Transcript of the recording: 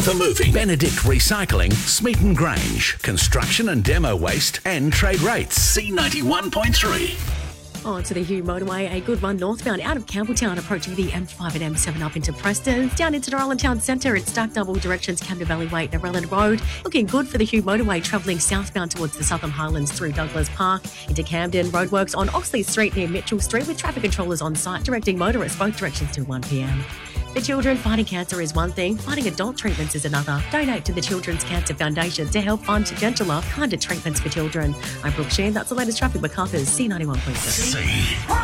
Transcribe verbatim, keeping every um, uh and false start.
Macarthur Moving, Benedict Recycling, Smeaton Grange, Construction and Demo Waste, and Trade Rates. C ninety-one point three. On to the Hugh Motorway, a good run northbound out of Campbelltown, approaching the M five and M seven up into Preston. Down into Narellan Town Centre, it's stacked double directions, Camden Valley Way, Narellan Road. Looking good for the Hugh Motorway, travelling southbound towards the Southern Highlands through Douglas Park. Into Camden, roadworks on Oxley Street near Mitchell Street with traffic controllers on site directing motorists both directions till one p m. For children, fighting cancer is one thing, fighting adult treatments is another. Donate to the Children's Cancer Foundation to help fund gentler, kinder treatments for children. I'm Brooke Sheen. That's the latest traffic. Macarthur's C ninety-one point seven. C.